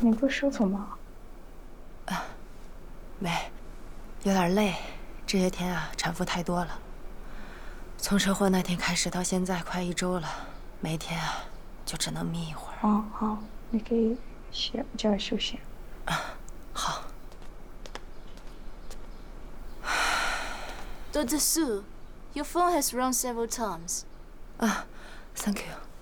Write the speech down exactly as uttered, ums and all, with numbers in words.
你不舒服吗？ 啊，没，有点累。这些天啊，产妇太多了。从车祸那天开始到现在，快一周了，每天啊就只能眯一会儿。 哦，好，你可以歇，这儿休息。 啊，好。 Doctor Su, your phone has rung several times. 啊 ，Thank you。